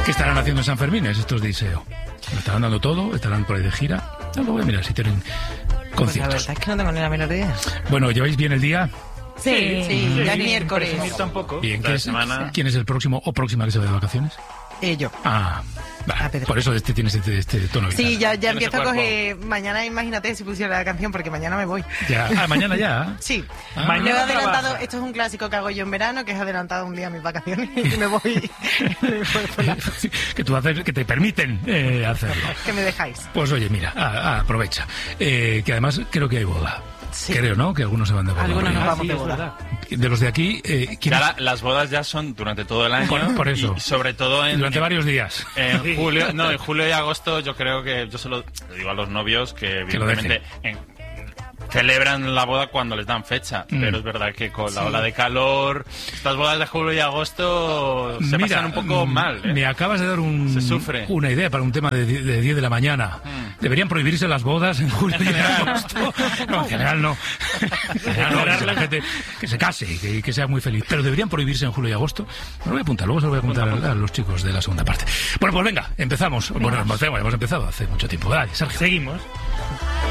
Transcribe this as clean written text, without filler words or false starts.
¿Qué estarán haciendo en San Fermín estos de Iseo? ¿Lo estarán dando todo? ¿Estarán por ahí de gira? No, lo voy a mirar si tienen Pues la conciertos. verdad es que no tengo ni la menor idea. Bueno, ¿lleváis bien el día? Sí, ya es miércoles. Tampoco. Bien, La semana... ¿quién es el próximo o próxima que se va de vacaciones? Yo. Ah, vale. Pedro. Por eso tienes este tono vital. Sí, ya Tienes empiezo a el cuerpo. coger... Mañana imagínate si pusiera la canción, porque mañana me voy. Ya. Ah, mañana ya. Sí. Ah. Lo he Mañana adelantado, trabaja. esto es un clásico que hago yo en verano, que es adelantado un día mis vacaciones y me voy. Que tú haces, que te permiten hacerlo. Que me dejáis. Pues oye, mira, aprovecha. Que además creo que hay boda. Sí. Creo, ¿no? Que algunos se van de boda. Algunos nos Porque vamos de boda. de los de aquí, ¿quién Ya es? las bodas ya son durante todo el año. Por eso. Y sobre todo Durante varios días. en julio y agosto yo creo que yo se lo digo a los novios que Que lo evidentemente celebran la boda cuando les dan fecha, pero es verdad que con la ola de calor, estas bodas de julio y agosto se pasan un poco mal. Me acabas de dar Se sufre. una idea para un tema de 10 de la mañana. ¿Deberían prohibirse las bodas en julio y en agosto? No, en general no. En general no, que la gente que se case y que sea muy feliz. Pero deberían prohibirse en julio y agosto. Me lo voy a apuntar, luego se lo voy a apuntar a los chicos de la segunda parte. Bueno, pues venga, empezamos. Bueno, hemos empezado hace mucho tiempo. Dale, Sergio. Seguimos.